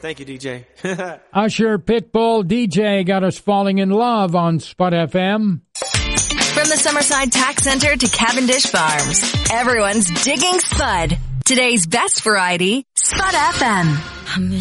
Thank you, DJ. Usher, Pitbull, DJ got us falling in love on Spud FM. From the Summerside Tax Center to Cavendish Farms, everyone's digging Spud. Today's best variety, Spud FM.